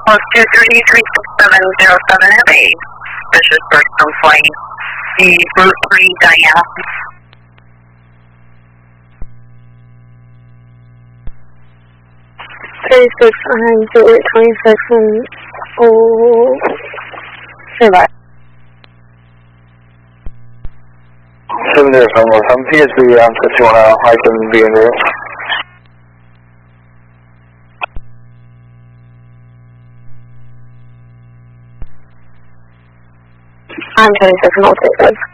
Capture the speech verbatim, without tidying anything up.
Close two three three six seven zero seven F A. Suspicious person flight. The Route three Diana. thirty-six and Gateway twenty-six and oh, say bye. seven zero seven one seven P S B, um, if you want to hike and be in route. I'm thirty-six and I'll take this.